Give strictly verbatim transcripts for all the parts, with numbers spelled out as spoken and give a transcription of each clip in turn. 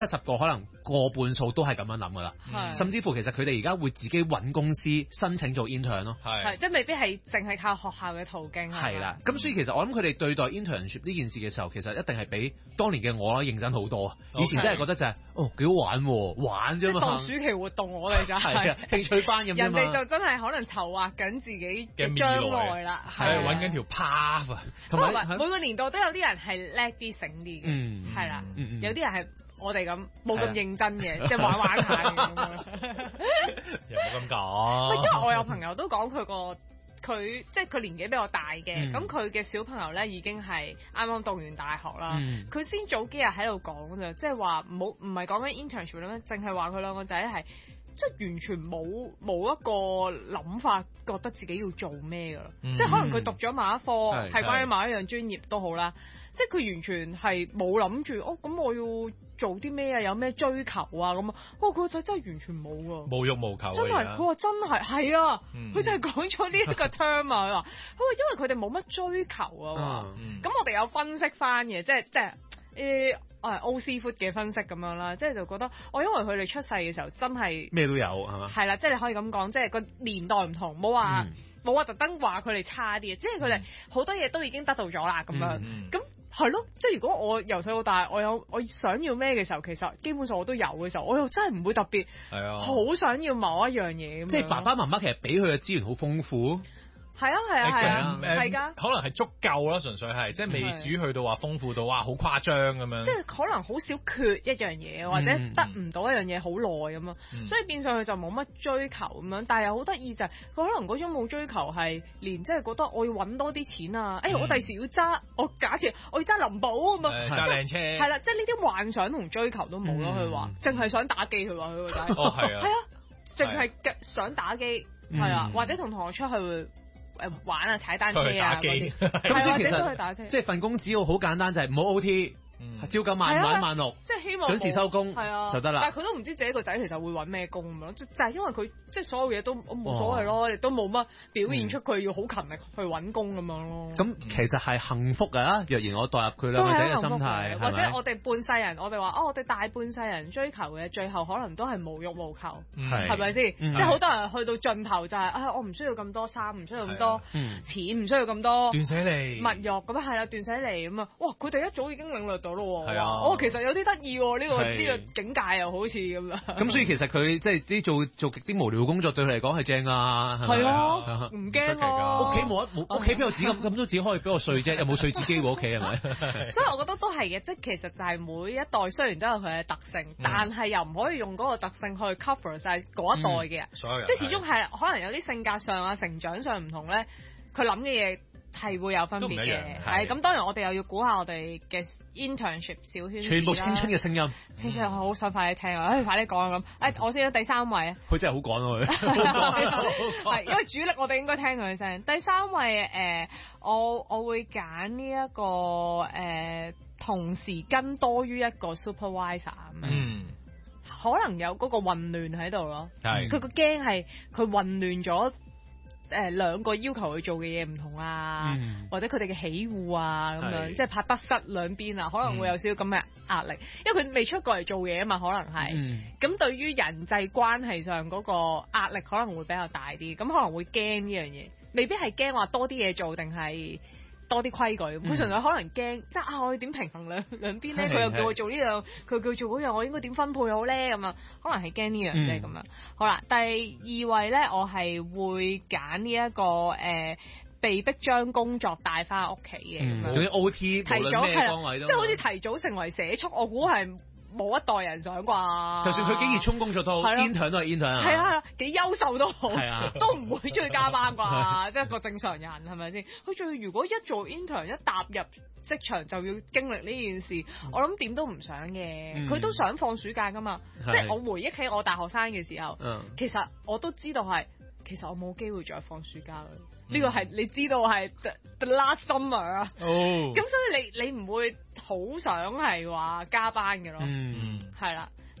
十個可能過半數都係咁樣諗噶啦，甚至乎其實佢哋而家會自己揾公司申請做 intern 咯， 係即係未必係淨係靠學校嘅途徑。 係啦，咁所以其實我諗佢哋對待 internship 呢件事嘅時候，其實一定係比當年嘅我認真好多。以前真係覺得就係、是、哦幾好玩喎，玩啫嘛， 當暑期活動我哋就係、 係啊興趣班咁啫嘛。 人哋就真係可能籌劃緊自己嘅將來啦， 係揾緊條 path。 同埋每個年代都有啲人係叻啲醒啲嘅， 嗯， 係啦， 嗯嗯、 有啲人係。我哋咁冇咁認真嘅，即係玩玩下咁樣。 又冇咁講。 因為我有朋友都講佢個佢即係佢年紀比我大嘅，咁佢嘅小朋友咧已經係啱啱讀完大學啦。佢、嗯、先早幾日喺度講啫，即係話冇唔係講緊 internship 咧，淨係話佢兩個仔係即係完全冇冇一個諗法，覺得自己要做咩噶啦。嗯、即係可能佢讀咗某一科係關於某一樣專業都好啦。即係佢完全係冇諗住哦，咁我要做啲咩啊？有咩追求啊？咁啊，哇！佢個仔真係完全冇啊， 無欲無求。 真係，佢話真係係啊，佢、嗯、就係講咗呢一個 term 啊。佢話佢話因為佢哋冇乜追求啊。咁、嗯、我哋有分析翻嘅，即係即係誒誒 O C food 嘅分析咁樣啦，即係就覺得哦，因為佢哋出世嘅時候真係咩都有係嘛？ 係啦，即係你可以咁講，即係個年代唔同，冇話冇話特登話佢哋差啲嘅，即係佢哋好多嘢都已經得到咗啦，咁樣咁。嗯嗯係咯，即係如果我由細到大，我有我想要咩嘅時候，其實基本上我都有嘅時候，我又真係唔會特別係啊，好想要某一樣嘢咁。 即係爸爸媽媽其實俾佢嘅資源好豐富。 係啊係啊係啊，係㗎， 可能係足夠啦，純粹係即係未至於去到話豐富到哇好誇張咁樣。 即係可能好少缺一樣嘢，或者得唔到一樣嘢好耐咁啊，所以變上去就冇乜追求咁樣。但係又好得意就係佢可能嗰種冇追求係連即係覺得我要揾多啲錢啊！哎我第時要揸我假設我要揸林寶咁啊， 揸靚車係啦，即係呢啲幻想同追求都冇咯。佢話淨係想打機，佢話佢個仔哦係啊， 係啊，淨係想打機係啊，或者同同學出去。誒玩啊，踩單車啊，嗰啲， 咁所以其實即係份工只要好簡單，就係唔好 O T。朝九晚五晚晚六， 即係希望準時收工， 係啊就得啦。 但係佢都唔知自己個仔其實會揾咩工咁咯，就係因為佢即係所有嘢都冇所謂咯，亦都冇乜表現出佢要好勤力去揾工咁樣咯。 咁其實係幸福㗎，若然我代入佢兩個仔嘅心態， 或者我哋半世人，我哋話哦，我哋大半世人追求嘅，最後可能都係無欲無求，係咪先？即係好多人去到盡頭就係啊，我唔需要咁多衫，唔需要咁多錢，唔需要咁多斷捨離物欲咁啊，係啦，斷捨離咁啊，哇！佢哋一早已經領略到。 係啊， 哦，其實有啲得意喎，呢、呢個呢、呢個境界又好似咁樣。 咁所以其實佢即係啲做做極啲無聊工作對佢嚟講係正啊， 係啊，唔驚啊。 屋企冇一冇屋企邊有紙咁咁多紙可以俾我碎啫？有冇碎紙機喎屋企係咪？ 所以我覺得都係嘅，即係其實就係每一代雖然都有佢嘅特性，嗯、但係又唔可以用嗰個特性去 cover 晒嗰一代嘅、嗯，所有人即係始終係可能有啲性格上啊、成長上唔同咧，佢諗嘅嘢係會有分別嘅。係咁，當然我哋又要估下我哋嘅 internship 小圈子啦， 全部青春嘅聲音， 青春好想快啲聽啊！誒，快啲講啊咁。誒，我先咗第三位啊， 佢真係好趕啊佢， 係因為主力我哋應該聽佢聲。第三位誒、呃，我我會揀呢一個誒、呃，同時跟多於一個 supervisor 咁樣。嗯，可能有嗰個混亂喺度咯。係，佢個驚係佢混亂咗。誒兩個要求佢做嘅嘢唔同啊，嗯、或者佢哋嘅喜惡啊咁樣，即係怕得失兩邊啊，可能會有少少咁嘅壓力，嗯、因為佢未出過嚟做嘢啊嘛，可能係。咁、嗯、對於人際關係上嗰個壓力可能會比較大啲，咁可能會驚呢樣嘢，未必係驚話多啲嘢做定係多啲規矩，佢純粹可能驚，即係啊我要點平衡兩兩邊咧？佢又叫我做呢樣，佢叫我做嗰樣，我應該點分配好咧？咁啊，可能係驚呢樣啫咁樣。好啦，第二位咧，我係會揀呢一個誒、呃，被逼將工作帶翻屋企嘅咁樣， 總之 O T 提早係啦， 即係好似提早成為社畜，我估係。冇一代人想啩， 就算佢幾熱衷工作都好 intern 都係 intern 啊， 係啊，幾優秀都好，都唔會出去加班啩，即係個正常人係咪先？佢仲要如果一做 intern 一踏入職場就要經歷呢件事，嗯、我諗點都唔想嘅，佢、嗯、都想放暑假噶嘛，即係我回憶起我大學生嘅時候，嗯、其實我都知道係。其實我冇機會再放暑假啦，呢個係你知道係 the, the last summer 啊，咁、oh. 所以你你唔會好想係話加班嘅咯，係啦、嗯，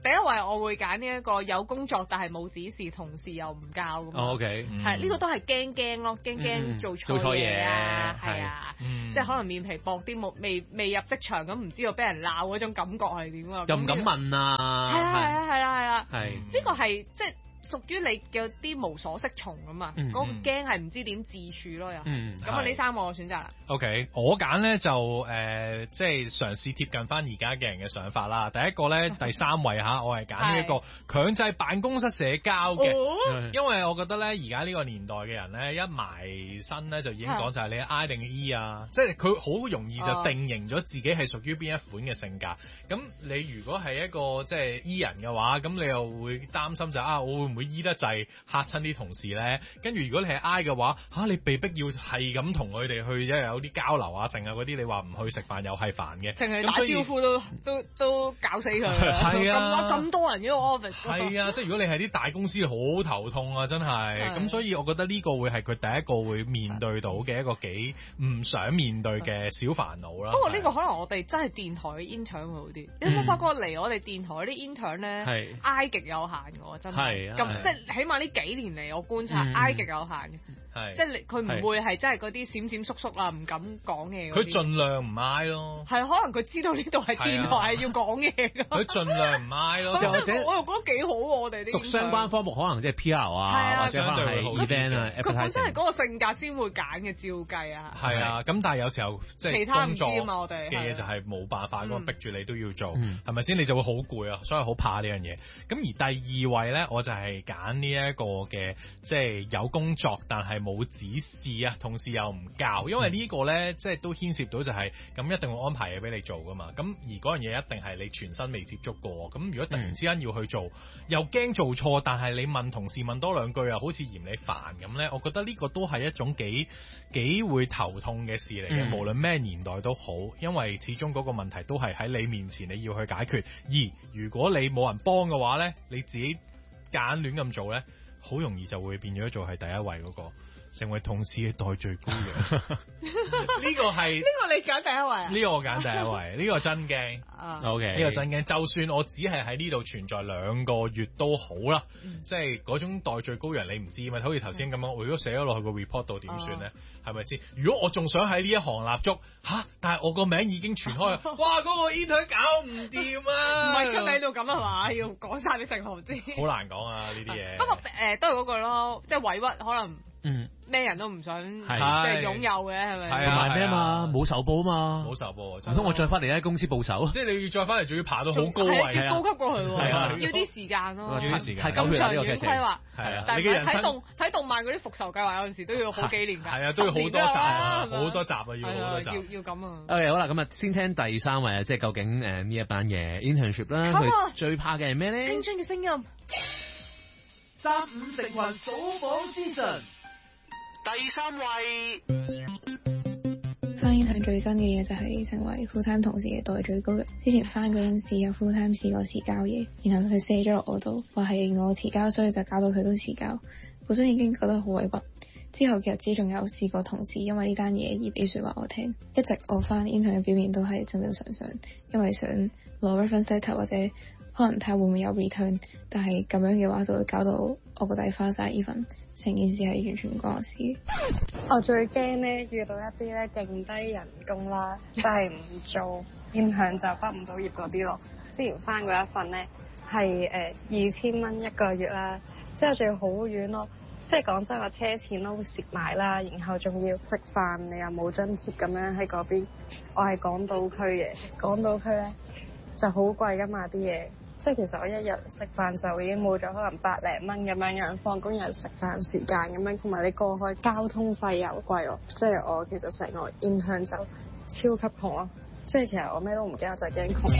第一位我會揀呢一個有工作但係冇指示，同事又唔教咁。 哦 OK， 係呢個都係驚驚咯，驚驚做錯嘢啊，係啊，即係可能面皮薄啲，冇未未入職場咁，唔知道俾人鬧嗰種感覺係點啊？ 又唔敢問啊？ 係啊係啊係啦係啦， 係呢個係即係。屬於你嘅啲無所適從啊嘛，嗰個驚係唔知點自處咯又，咁啊呢三個我選擇啦。 OK， 我揀咧就誒，即係嘗試貼近翻而家嘅人嘅想法啦。第一個咧，第三位嚇，我係揀呢一個強制辦公室社交嘅，因為我覺得咧而家呢個年代嘅人咧一埋身咧就已經講就係你 I 定 E 啊，即係佢好容易就定型咗自己係屬於邊一款嘅性格。咁你如果係一個即係 E 人嘅話，咁你又會擔心就啊，我會唔會醫得滯嚇親啲同事咧？跟住如果你係 I 嘅話，嚇、啊、你被逼要係咁同佢哋去即係有啲交流啊，成啊嗰啲，你話唔去食飯又係煩嘅， 淨係打招呼都都都搞死佢。係啊，咁多咁多人呢個 office。 係啊，即係如果你係啲大公司，好頭痛啊，真係。咁所以我覺得呢個會係佢第一個會面對到嘅一個幾唔想面對嘅小煩惱啦。不過呢個可能我哋真係電台嘅 intern 會好啲。嗯、你有冇發覺嚟我哋電台啲 intern 咧，I 極有限嘅喎，真係。咁即係起碼呢幾年嚟，我觀察 I 極有限嘅。係，即係佢唔會係真係嗰啲閃閃縮縮啊，唔敢講嘢。 佢盡量唔嗌咯。係， 可能佢知道呢度係電台係要講嘢㗎。 佢盡量唔嗌咯。 又或者我又覺得幾好喎，我哋啲讀相關科目可能即係 P R 啊，或者可能係 event 啊。 佢本身係嗰個性格先會揀嘅，照計啊。 係啊，咁但係有時候即係工作嘅嘢就係冇辦法，咁逼住你都要做，係咪先？你就會好攰啊，所以好怕呢樣嘢。咁而第二位咧，我就係揀呢一個嘅，即係有工作但係冇指示啊，同事又唔教，因為呢個咧即係都牽涉到就係咁一定會安排嘢俾你做噶嘛。咁而嗰樣嘢一定係你全身未接觸過，咁如果突然之間要去做，又驚做錯，但係你問同事問多兩句又好似嫌你煩咁咧，我覺得呢個都係一種幾幾會頭痛嘅事嚟嘅，嗯、無論咩年代都好，因為始終嗰個問題都係喺你面前你要去解決。而如果你冇人幫嘅話咧，你自己揀亂咁做咧，好容易就會變咗做係第一位嗰、嗰個。成為同事嘅代罪羔羊，呢個係呢個你揀第一位啊？ 呢個我揀第一位，呢個真驚。 O K，呢個真驚。就算我只係喺呢度存在兩個月都好啦，嗯、即係嗰種代罪羔羊你唔知嘛？好似頭先咁樣，我如果寫咗落去個 report 度點算咧？係咪先？如果我仲想喺呢一行立足吓，但係我個名已經傳開，哇！嗰、嗰個 intern 搞唔掂啊！ 唔係出名到咁啊嘛，要講晒你成行知。 好難講啊呢啲嘢。 不過誒、呃，都係嗰句咯，即係委屈可能。嗯，咩人都唔想即係擁有嘅，係咪？ 同埋咩嘛，冇仇報啊嘛， 冇仇報， 唔通我再翻嚟喺公司報仇？ 即係你要再翻嚟，仲要爬到好高位， 要高級過去喎，要啲時間咯， 要啲時間， 咁長遠規劃。 係啊， 但係睇動睇動漫嗰啲復仇計劃有陣時都要好幾年㗎， 係啊，都要好多集啊，好多集啊，要好多集， 要要咁啊。 OK，好啦，咁啊，先聽第三位啊，即係究竟誒呢一班嘅 internship 啦，佢最怕嘅係咩咧？ 青春嘅聲音， 三五成群數榜資訊。第三位， 翻 intern 最新嘅嘢就係成為 full time 同事嘅代罪羔羊。之前翻嗰陣時有 full time 試過遲交嘢，然後佢卸咗落我度，話係我遲交，所以就搞到佢都遲交。本身已經覺得好委屈，之後嘅日子仲有試過同事因為呢單嘢而俾說話我聽。一直我翻 intern 嘅表現都係正正常常，因為想攞 reference letter 或者可能睇下會唔會有 return， 但係咁樣嘅話就會搞到我個底花晒 even。成件事係完全唔關我事。 我最驚咧遇到一啲咧勁低人工啦，但係唔做影響就畢唔到業嗰啲咯。之前翻過一份咧係誒二千蚊一個月啦，之後仲要好遠咯，即係講真話車錢都蝕埋啦，然後仲要食飯你又冇津貼咁樣喺嗰邊。我係港島區嘅，港島區咧就好貴噶嘛啲嘢。即係其實我一日食飯就已經冇咗可能百零蚊咁樣樣，放工又食飯時間咁樣，同埋你過海交通費又貴咯。即係我其實成個 intern 就超級窮咯。即係其實我咩都唔驚，我就係驚窮。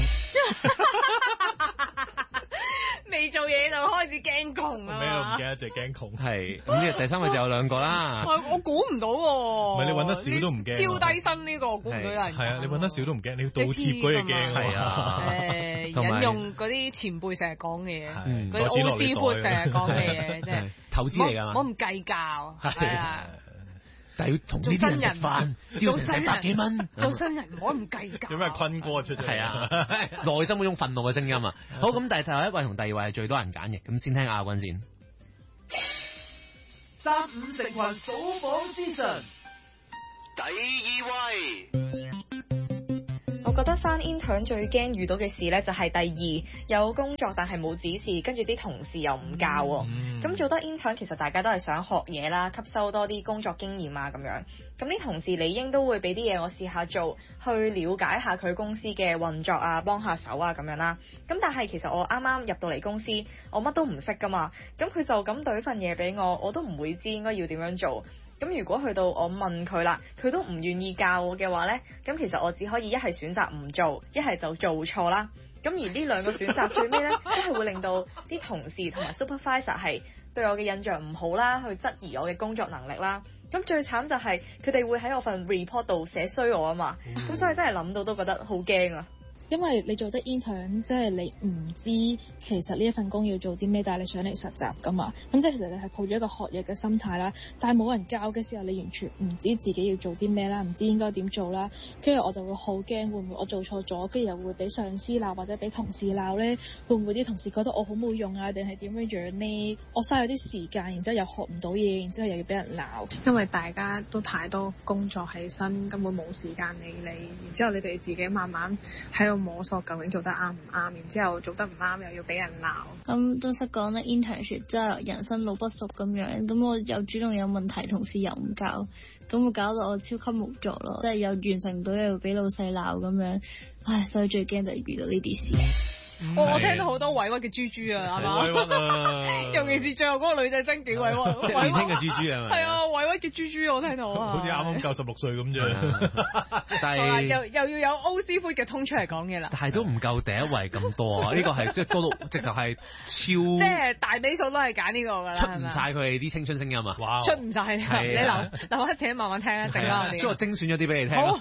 未做嘢就開始驚窮啊！ 咩都唔驚，就係驚窮。 係咁，呢個第三位就有兩個啦。 我我估唔到喎。 唔係你揾得少都唔驚。 超低薪呢個估唔到有人。 係啊，你揾得少都唔驚，你要倒貼嗰嘢驚。 係啊。 誒，引用嗰啲前輩成日講嘅嘢，嗰啲老師傅成日講嘅嘢，即係投資嚟㗎嘛。 我唔計較。係啊。 但係要同呢啲人食飯，都要成四百幾蚊。 做新人唔可以咁計較。 做咩坤哥出咗？ 係啊，內心嗰種憤怒嘅聲音啊。好，咁第頭一位同第二位係最多人揀嘅，咁先聽亞軍先。 三五成群數榜之神，第二位。 我覺得翻 intern 最驚遇到嘅事呢，就係第二有工作但係冇指示，跟住啲同事又唔教喎。咁、嗯、做得 intern 其實大家都係想學嘢啦，吸收多啲工作經驗啊咁樣。咁啲同事理應都會俾啲嘢我試下做，去了解下佢公司嘅運作啊，幫下手啊咁樣啦。咁但係其實我啱啱入到嚟公司，我乜都唔識噶嘛。咁佢就咁懟份嘢俾我，我都唔會知應該要點樣做。咁如果去到我問佢啦，佢都唔願意教我嘅話呢，咁其實我只可以一係選擇唔做，一係就做錯啦。咁而呢兩個選擇最尾呢，都係會令到啲同事同埋 supervisor 係對我嘅印象唔好啦，去質疑我嘅工作能力啦。咁最慘就係佢哋會喺我份 report 度寫衰我啊嘛。咁、嗯、所以真係諗到都覺得好驚啊！ 因為你做得 intern，即係你唔知其實呢一份工要做啲咩，但係你想嚟實習㗎嘛。咁即係其實你係抱住一個學嘢嘅心態啦。但係冇人教嘅時候，你完全唔知自己要做啲咩啦，唔知應該點做啦。跟住我就會好驚，會唔會我做錯咗，跟住又會俾上司鬧或者俾同事鬧咧？會唔會啲同事覺得我好冇用啊？定係點樣樣呢？我嘥咗啲時間，然之後又學唔到嘢，然之後又要俾人鬧。 因為大家都太多工作喺身，根本冇時間理你。然之後你哋自己慢慢喺度摸索究竟做得啱唔啱，然之後做得唔啱又要俾人鬧。 咁都識講咧 internship 即係人生路不熟咁樣，咁我又主動有問題，同事又唔教，咁我搞到我超級無助咯，即係又完成到又俾老細鬧咁樣，唉，所以最驚就係遇到呢啲事。 我、哦、我聽到好多委屈嘅豬豬啊，係嘛？委屈啊！尤其是最後嗰個女仔真幾委屈， 即係年輕嘅豬豬係咪？ 係啊，委屈嘅豬豬我聽到啊， 好似啱啱夠十六歲咁啫。 但係又又要有 O C 灰嘅通出嚟講嘢啦。 但係都唔夠第一位咁多啊！呢個係即係多到直頭係超，即係大比數都係揀呢個㗎啦。 出唔晒佢哋啲青春聲音啊！ 哇！出唔晒，你留留翻自己慢慢聽啊，陣間我哋。 所以我精選咗啲俾你聽。 好。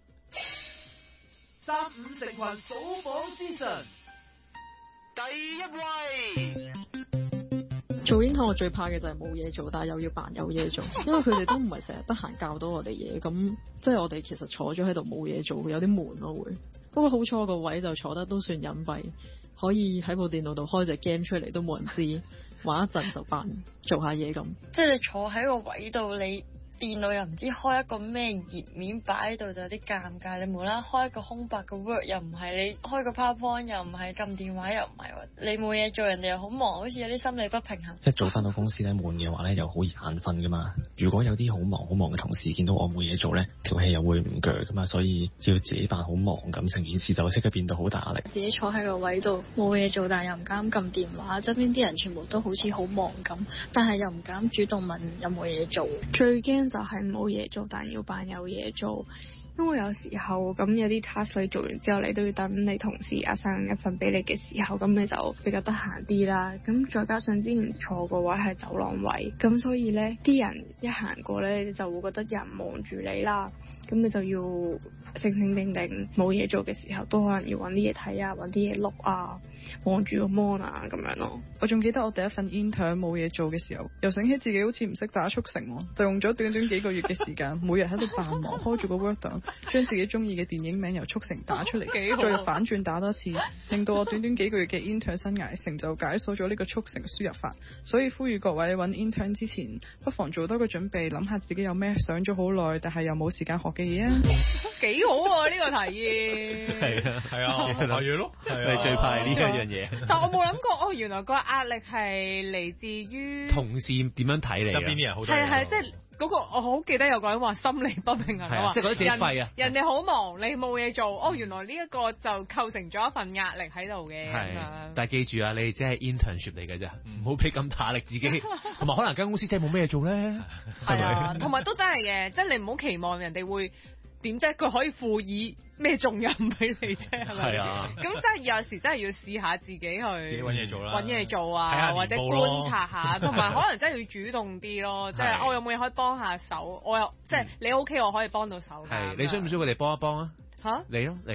三五成群數榜之神。第一位。 做 intern 我最怕嘅就係冇嘢做，但係又要扮有嘢做，因為佢哋都唔係成日得閒教到我哋嘢，咁即係我哋其實坐咗喺度冇嘢做，有啲悶咯會。不過好彩個位就坐得都算隱蔽，可以喺部電腦度開隻 game 出嚟都冇人知，玩一陣就扮做下嘢咁。 即係你坐喺個位度，你電腦又唔知開一個咩頁面擺喺度就有啲尷尬，你無啦啦開一個空白嘅 Word 又唔係，你開個 PowerPoint 又唔係，撳電話又唔係，你冇嘢做，人哋又好忙，好似有啲心理不平衡。 一早翻到公司咧悶嘅話咧又好眼瞓噶嘛，如果有啲好忙好忙嘅同事見到我冇嘢做咧，條氣又會唔鋸噶嘛，所以要自己扮好忙咁，成件事就即刻變到好大壓力。 自己坐喺個位度冇嘢做，但又唔敢撳電話，側邊啲人全部都好似好忙咁，但係又唔敢主動問有冇嘢做。 最驚就係冇嘢做，但要扮有嘢做，因為有時候咁有啲 task 你做完之後，你都要等你同事壓上一份俾你嘅時候，咁你就比較得閒啲啦。咁再加上之前坐個位係走廊位，咁所以呢啲人一行過呢，你就會覺得有人望住你啦。咁你就要醒醒定定，冇嘢做嘅時候都可能要揾啲嘢睇啊，揾啲嘢碌啊，望住個 mon 啊咁樣咯。 我仲記得我第一份 intern 冇嘢做嘅時候，又醒起自己好似唔識打速成喎，就用咗短短幾個月嘅時間，每日喺度扮忙，開住個 Word 檔，將自己中意嘅電影名由速成打出嚟，再反轉打多次，令到我短短幾個月嘅 intern 生涯成就解鎖咗呢個速成輸入法。所以呼籲各位揾 intern 之前，不妨做多個準備，諗下自己有咩想咗好耐，但係又冇時間學嘅嘢啊！ 幾好喎呢個提議。 係啊係啊， 學嘢咯， 你最怕係呢一樣嘢。 但我冇諗過，哦，原來個壓力係嚟自於同事點樣睇你，側邊啲人好多。 係係即係嗰個，我好記得有個人話心理不平衡啊， 即係覺得自己廢啊。 人哋好忙，你冇嘢做，哦，原來呢一個就構成咗一份壓力喺度嘅。係， 但係記住啊，你只係 internship 嚟嘅啫，唔好俾咁大壓力自己。同埋可能間公司真係冇咩嘢做咧。 係啊，同埋都真係嘅，即係你唔好期望人哋會。點啫？佢可以賦予咩重任俾你啫？係咪？係啊。咁真係有時真係要試下自己去自己揾嘢做啦， 揾嘢做啊，或者觀察下，同埋可能真係要主動啲咯。即係我有冇嘢可以幫下手？我有即係你 OK，我可以幫到手㗎。 係，你需唔需要佢哋幫一幫啊？ 嚇？ 嚟咯嚟咯！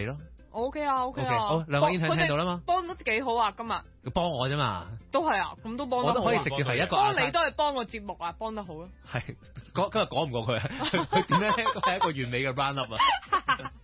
O K 啊 O K 啊， 好，兩個 intern 聽到啦嘛， 幫得幾好啊今日。 佢幫我啫嘛， 都係啊，咁都幫得好。 我都可以直接係一個幫你都係幫個節目啊，幫得好啊。 係，今日講唔過佢，佢點樣係一個完美嘅 round up 啊。